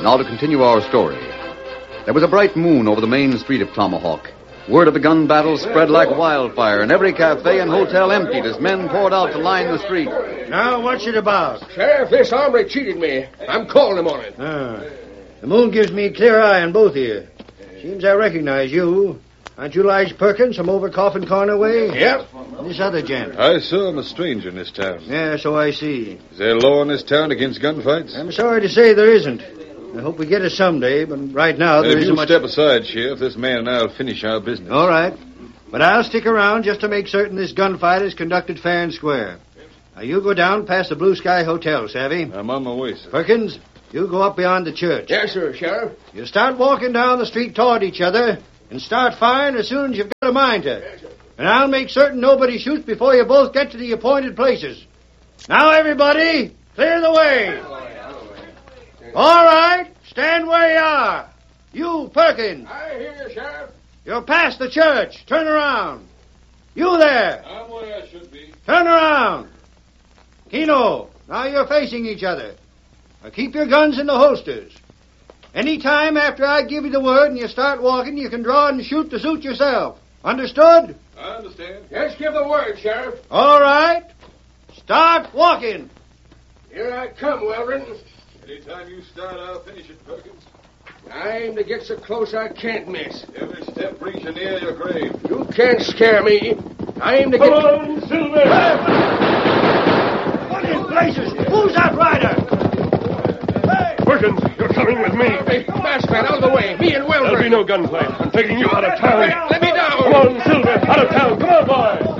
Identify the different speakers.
Speaker 1: Now to continue our story. There was a bright moon over the main street of Tomahawk. Word of the gun battle spread like wildfire, and every cafe and hotel emptied as men poured out to line the street.
Speaker 2: Now, what's it about?
Speaker 3: Sheriff, this hombre cheated me. I'm calling him on it.
Speaker 2: The moon gives me a clear eye on both of you. Seems I recognize you. Aren't you Lige Perkins from over Coffin Corner way?
Speaker 3: Yep.
Speaker 2: And this other gent.
Speaker 4: I saw him a stranger in this town.
Speaker 2: Yeah, so I see.
Speaker 4: Is there law in this town against gunfights?
Speaker 2: I'm sorry to say there isn't. I hope we get it someday, but right now there isn't much...
Speaker 4: Step aside, Sheriff. This man and I will finish our business.
Speaker 2: All right. But I'll stick around just to make certain this gunfight is conducted fair and square. Now, you go down past the Blue Sky Hotel, savvy?
Speaker 4: I'm on my way, sir.
Speaker 2: Perkins, you go up beyond the church.
Speaker 3: Yes, sir, Sheriff.
Speaker 2: You start walking down the street toward each other and start firing as soon as you've got a mind to. And I'll make certain nobody shoots before you both get to the appointed places. Now, everybody, clear the way. All right, stand where you are. You, Perkins.
Speaker 3: I hear you, Sheriff.
Speaker 2: You're past the church. Turn around. You there.
Speaker 4: I'm where I should be.
Speaker 2: Turn around. Keno, now you're facing each other. Now keep your guns in the holsters. Any time after I give you the word and you start walking, you can draw and shoot to suit yourself. Understood?
Speaker 4: I understand.
Speaker 3: Just give the word, Sheriff.
Speaker 2: All right. Start walking.
Speaker 3: Here I come, Weldon.
Speaker 4: Anytime you start, I'll finish it, Perkins.
Speaker 3: I aim to get so close I can't miss.
Speaker 4: Every step brings you near your grave.
Speaker 3: You can't scare me. I aim to get...
Speaker 2: Come on, Silver! What in blazes? Who's that rider? Hey!
Speaker 5: Perkins, you're coming with me.
Speaker 3: Hey, masked man, out of the way. Me and Weldon.
Speaker 5: There'll be no gunfight. I'm taking you out of town.
Speaker 3: Let me down.
Speaker 5: Come on, Silver, out of town. Come on, boys.